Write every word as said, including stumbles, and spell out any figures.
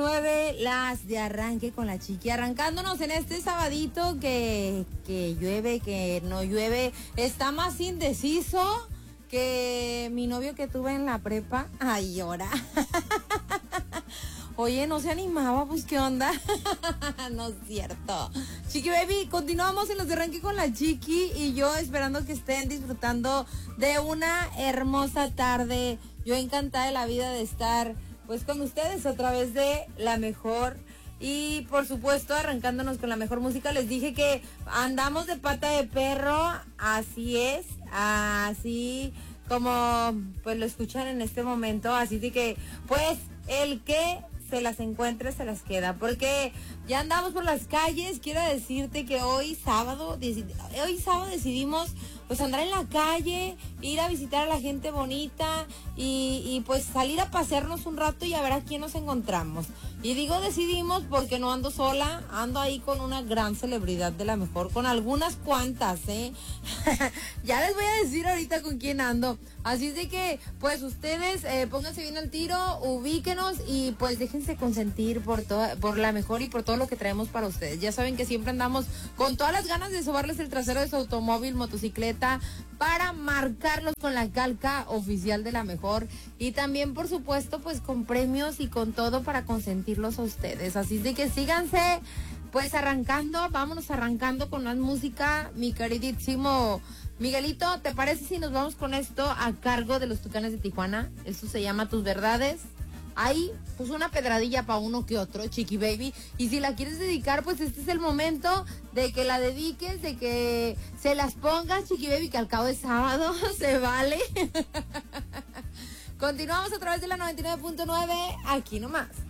nueve, las de Arranque con la Chiqui, arrancándonos en este sabadito que, que llueve, que no llueve, está más indeciso que mi novio que tuve en la prepa. Ay, ahora. Oye, no se animaba, pues qué onda. No es cierto. Chiqui Baby, continuamos en los de Arranque con la Chiqui y yo esperando que estén disfrutando de una hermosa tarde. Yo encantada de la vida de estar pues con ustedes a través de la mejor. Y por supuesto arrancándonos con la mejor música. Les dije que andamos de pata de perro. Así es, así como pues lo escuchan en este momento. Así de que pues el que se las encuentre se las queda, porque ya andamos por las calles. Quiero decirte que hoy sábado hoy sábado decidimos pues andar en la calle, ir a visitar a la gente bonita y, y pues salir a pasearnos un rato y a ver a quién nos encontramos. Y digo decidimos porque no ando sola, ando ahí con una gran celebridad de la mejor, con algunas cuantas, ¿eh? Ya les voy a decir ahorita con quién ando. Así es de que, pues ustedes eh, pónganse bien al tiro, ubíquenos y pues déjense consentir por toda, por la mejor y por todo lo que traemos para ustedes. Ya saben que siempre andamos con todas las ganas de sobarles el trasero de su automóvil, motocicleta, para marcarlos con la calca oficial de la mejor. Y también, por supuesto, pues con premios y con todo para consentirlos a ustedes. Así de que síganse, pues arrancando, vámonos arrancando con más música, mi queridísimo Miguelito. ¿Te parece si nos vamos con esto a cargo de los Tucanes de Tijuana? Esto se llama Tus Verdades. Ahí, pues una pedradilla para uno que otro, Chiqui Baby. Y si la quieres dedicar, pues este es el momento de que la dediques, de que se las pongas, Chiqui Baby, que al cabo de sábado se vale. Continuamos a través de la noventa y nueve punto nueve, aquí nomás.